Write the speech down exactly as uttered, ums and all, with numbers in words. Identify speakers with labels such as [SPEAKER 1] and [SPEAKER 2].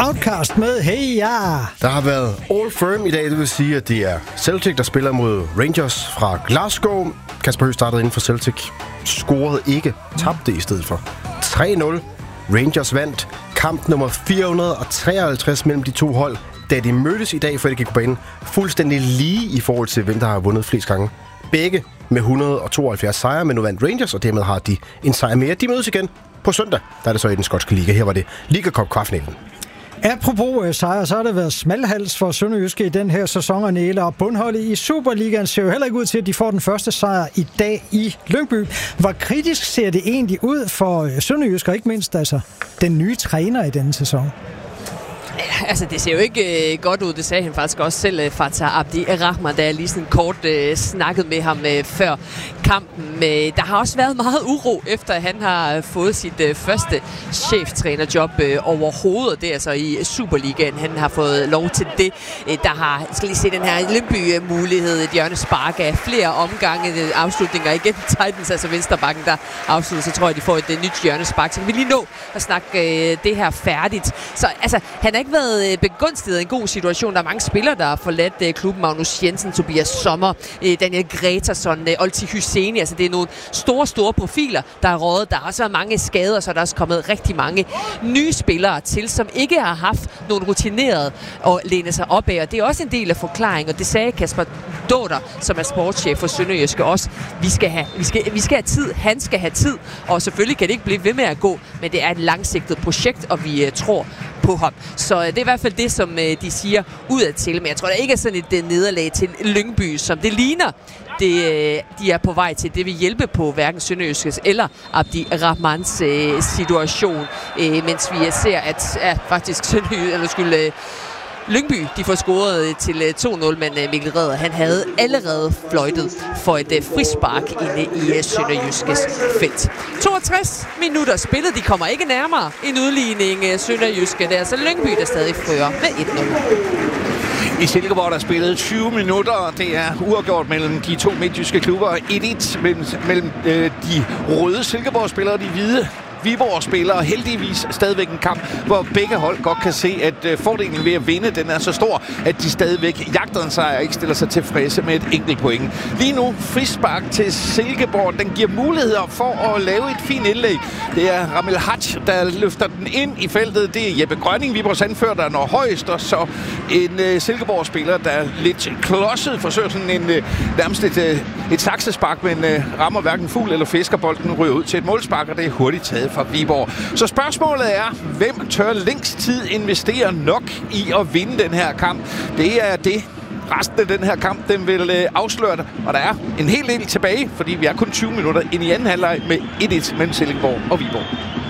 [SPEAKER 1] Outcast med Hey Ja.
[SPEAKER 2] Der har været All Firm i dag, det vil sige, at det er Celtic, der spiller mod Rangers fra Glasgow. Kasper Høgh startede inden for Celtic, scorede ikke, tabte i stedet for tre nul. Rangers vandt kamp nummer fire hundrede treoghalvtreds mellem de to hold, da de mødtes i dag, før de gik på banen. Fuldstændig lige i forhold til, hvem der har vundet flest gange. Begge med et hundrede tooghalvfjerds sejre, men nu vandt Rangers, og dermed har de en sejr mere. De mødes igen på søndag, der er det så i den skotske liga. Her var det Liga Cup kvartfinalen.
[SPEAKER 1] Apropos uh, sejre, så har det været smalhals for Sønderjyske i den her sæson, og Næle og bundholdet i Superligaen ser jo heller ikke ud til, at de får den første sejr i dag i Lyngby. Hvor kritisk ser det egentlig ud for Sønderjyske, og ikke mindst altså den nye træner i denne sæson?
[SPEAKER 3] Ja, altså det ser jo ikke øh, godt ud, det sagde han faktisk også selv, øh, Fatah Abdi Rahman, da jeg lige sådan kort øh, snakkede med ham øh, før kampen. Øh, der har også været meget uro, efter han har fået sit øh, første cheftrænerjob øh, overhovedet. Det er altså i Superligaen, han har fået lov til det. Øh, der har, jeg skal lige se den her Lyngby-mulighed, et hjørnespark af flere omgange, øh, afslutninger igen. Titans, altså venstrebakken, der afslutter, så tror jeg, de får et øh, nyt hjørnespark. Så kan vi lige nå at snakke øh, det her færdigt. Så altså, han er ikke været begunstiget i en god situation. Der er mange spillere, der har forladt uh, klubben. Magnus Jensen, Tobias Sommer, uh, Daniel Gretarsson, uh, Olti Hyseni. Altså det er nogle store, store profiler, der er rådet. Der har også været mange skader, så der er også kommet rigtig mange nye spillere til, som ikke har haft nogen rutineret at læne sig op af. Og det er også en del af forklaringen, og det sagde Kasper Dåder, som er sportschef for Sønderjyske også. Vi skal have, vi skal, vi skal have tid, han skal have tid, og selvfølgelig kan det ikke blive ved med at gå, men det er et langsigtet projekt, og vi uh, tror på ham. Så uh, det er i hvert fald det, som uh, de siger udadtil. Men jeg tror, der ikke er sådan et uh, nederlag til Lyngby, som det ligner, det, uh, de er på vej til. Det vil hjælpe på hverken Sønderjyskes eller Abdi Rahmans uh, situation, uh, mens vi uh, ser, at uh, faktisk Sønderjyske, eller skyld, uh, Lyngby, de får scoret til to nul, men Mikkel Redder, han havde allerede fløjtet for et frispark inde i Sønderjyskes felt. toogtres minutter spillet, de kommer ikke nærmere en udligning Sønderjyske. Det er altså Lyngby, der stadig fører med et nul.
[SPEAKER 4] I Silkeborg der spillet tyve minutter. Det er uafgjort mellem de to midtjyske klubber. et et mellem, mellem øh, de røde Silkeborg-spillere og de hvide Viborg spiller, heldigvis stadigvæk en kamp, hvor begge hold godt kan se, at øh, fordelen ved at vinde, den er så stor, at de stadigvæk jagter en sejr og ikke stiller sig tilfredse med et enkelt point. Lige nu frispark til Silkeborg. Den giver muligheder for at lave et fint indlæg. Det er Ramel Hatch, der løfter den ind i feltet. Det er Jeppe Grønning, Viborgs anfører, der når højst, og så en øh, Silkeborg-spiller, der lidt klodset forsøger sådan en øh, nærmest et, øh, et saksespark, men øh, rammer hverken fugl eller fiskerbolden, ryger ud til et målspark, og det er hurtigt taget fra Viborg. Så spørgsmålet er, hvem tør længst tid investere nok i at vinde den her kamp? Det er det, resten af den her kamp, den vil øh, afsløre det. Og der er en hel del tilbage, fordi vi er kun tyve minutter ind i anden halvleg med et et mellem Silkeborg og Viborg.